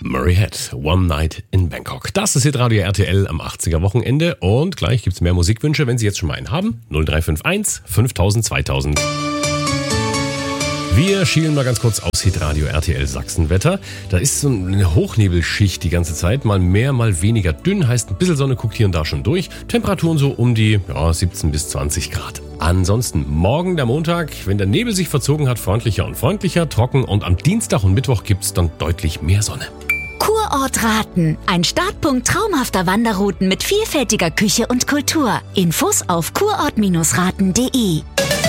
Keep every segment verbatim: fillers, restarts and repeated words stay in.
Murray Head, One Night in Bangkok. Das ist Hitradio R T L am achtziger Wochenende und gleich gibt's mehr Musikwünsche, wenn Sie jetzt schon mal einen haben. null drei fünf eins fünftausend zweitausend. Wir schielen mal ganz kurz aus Hitradio R T L Sachsenwetter. Da ist so eine Hochnebelschicht die ganze Zeit, mal mehr, mal weniger dünn, heißt ein bisschen Sonne guckt hier und da schon durch. Temperaturen so um die ja, siebzehn bis zwanzig Grad. Ansonsten morgen der Montag, wenn der Nebel sich verzogen hat, freundlicher und freundlicher, trocken und am Dienstag und Mittwoch gibt's dann deutlich mehr Sonne. Kurort Raten, ein Startpunkt traumhafter Wanderrouten mit vielfältiger Küche und Kultur. Infos auf kurort raten punkt de.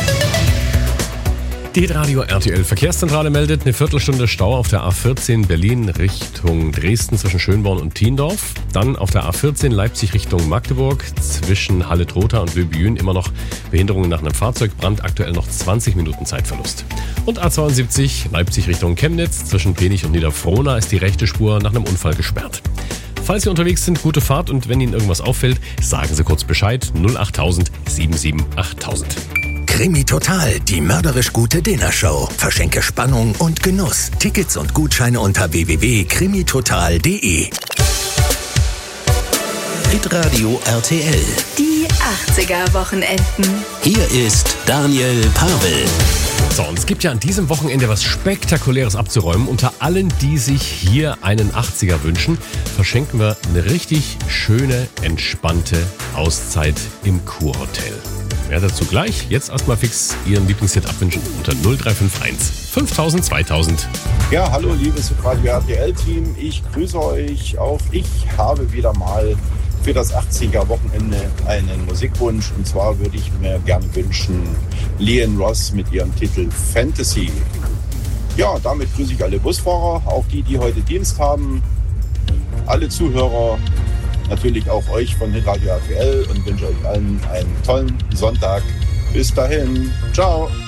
Die Hitradio R T L Verkehrszentrale meldet eine Viertelstunde Stau auf der A vierzehn Berlin Richtung Dresden zwischen Schönborn und Thiendorf. Dann auf der A vierzehn Leipzig Richtung Magdeburg zwischen Halle-Trotha und Löbjün immer noch Behinderungen nach einem Fahrzeugbrand, aktuell noch zwanzig Minuten Zeitverlust. Und A zweiundsiebzig Leipzig Richtung Chemnitz zwischen Penich und Niederfrohna ist die rechte Spur nach einem Unfall gesperrt. Falls Sie unterwegs sind, gute Fahrt und wenn Ihnen irgendwas auffällt, sagen Sie kurz Bescheid null achttausend sieben sieben achttausend. Krimi Total, die mörderisch gute Dinnershow. Verschenke Spannung und Genuss. Tickets und Gutscheine unter w w w punkt krimi total punkt de. Hitradio R T L. Die achtziger Wochenenden. Hier ist Daniel Pavel. So, und es gibt ja an diesem Wochenende was Spektakuläres abzuräumen. Unter allen, die sich hier einen achtziger wünschen, verschenken wir eine richtig schöne, entspannte Auszeit im Kurhotel. Mehr dazu gleich. Jetzt erstmal fix Ihren Lieblingshit abwünschen unter null drei fünf eins fünftausend zweitausend. Ja, hallo liebes Radio R T L-Team. Ich grüße euch. Auch ich habe wieder mal für das achtziger Wochenende einen Musikwunsch. Und zwar würde ich mir gerne wünschen Leon Ross mit ihrem Titel Fantasy. Ja, damit grüße ich alle Busfahrer, auch die, die heute Dienst haben. Alle Zuhörer, natürlich auch euch von Hitradio R T L und wünsche euch allen einen tollen Sonntag. Bis dahin. Ciao.